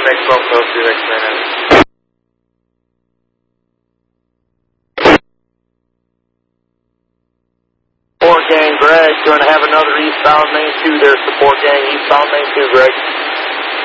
next phone call to X-Man. Support gang, Greg, going to have another eastbound main 2 there. Support gang, eastbound main 2, Greg.